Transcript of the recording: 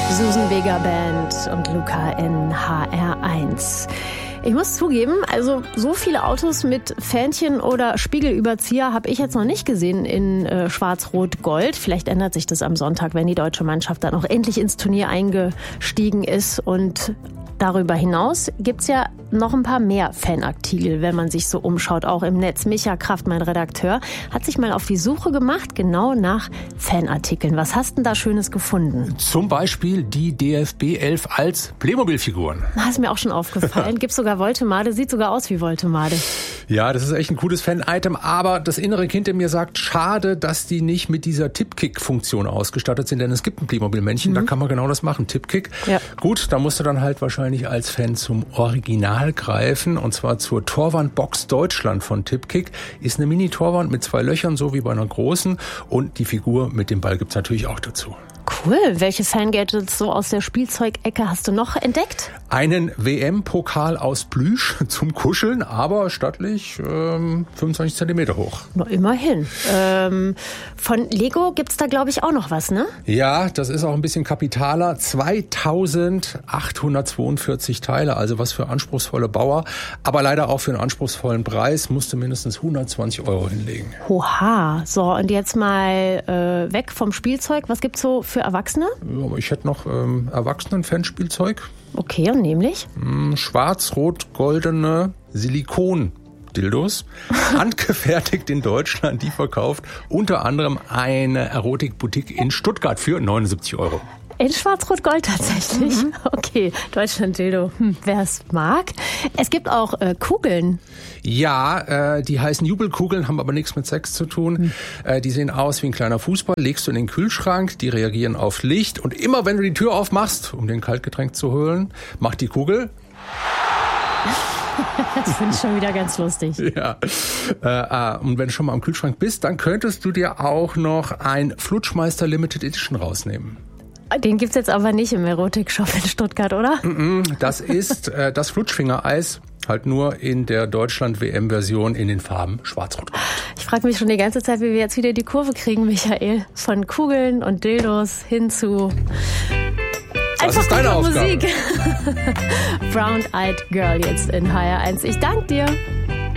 Susan Vega Band und Luca in HR1. Ich muss zugeben, also so viele Autos mit Fähnchen oder Spiegelüberzieher habe ich jetzt noch nicht gesehen in Schwarz-Rot-Gold. Vielleicht ändert sich das am Sonntag, wenn die deutsche Mannschaft dann auch endlich ins Turnier eingestiegen ist. Und darüber hinaus gibt's ja noch ein paar mehr Fanartikel, wenn man sich so umschaut, auch im Netz. Micha Kraft, mein Redakteur, hat sich mal auf die Suche gemacht, genau nach Fanartikeln. Was hast denn da Schönes gefunden? Zum Beispiel die DFB 11 als Playmobil-Figuren. Das ist mir auch schon aufgefallen. Gibt sogar Voltemade, sieht sogar aus wie Voltemade. Ja, das ist echt ein cooles Fan-Item, aber das innere Kind in mir sagt, schade, dass die nicht mit dieser Tippkick-Funktion ausgestattet sind, denn es gibt ein Playmobil-Männchen, da kann man genau das machen, Tippkick. Ja. Gut, da musst du dann halt wahrscheinlich als Fan zum Original greifen, und zwar zur Torwandbox Deutschland von Tippkick. Ist eine Mini-Torwand mit 2 Löchern, so wie bei einer großen, und die Figur mit dem Ball gibt's natürlich auch dazu. Cool. Welche Fangadgets so aus der Spielzeugecke hast du noch entdeckt? Einen WM-Pokal aus Plüsch zum Kuscheln, aber stattlich 25 Zentimeter hoch. Na, immerhin. Von Lego gibt's da, glaube ich, auch noch was, ne? Ja, das ist auch ein bisschen kapitaler. 2842 Teile, also was für anspruchsvolle Bauer. Aber leider auch für einen anspruchsvollen Preis musste mindestens 120 € hinlegen. Oha. So, und jetzt mal weg vom Spielzeug. Was gibt's so für Erwachsene? Ja, ich hätte noch Erwachsenen-Fanspielzeug. Okay, und nämlich? Schwarz-rot-goldene Silikon-Dildos, handgefertigt in Deutschland, die verkauft unter anderem eine Erotikboutique in Stuttgart für 79 €. In Schwarz-Rot-Gold tatsächlich? Okay, Deutschland-Dildo. Wer es mag. Es gibt auch Kugeln. Ja, die heißen Jubelkugeln, haben aber nichts mit Sex zu tun. Die sehen aus wie ein kleiner Fußball, legst du in den Kühlschrank, die reagieren auf Licht und immer wenn du die Tür aufmachst, um den Kaltgetränk zu holen, macht die Kugel. Das finde ich schon wieder ganz lustig. Ja. Und wenn du schon mal am Kühlschrank bist, dann könntest du dir auch noch ein Flutschmeister Limited Edition rausnehmen. Den gibt's jetzt aber nicht im Erotik-Shop in Stuttgart, oder? Das ist das Flutschfingereis, halt nur in der Deutschland-WM-Version in den Farben Schwarz-Rot-Gold. Ich frage mich schon die ganze Zeit, wie wir jetzt wieder die Kurve kriegen, Michael. Von Kugeln und Dildos hin zu... Das ist deine Aufgabe. Musik. Brown Eyed Girl jetzt in HR1. Ich danke dir.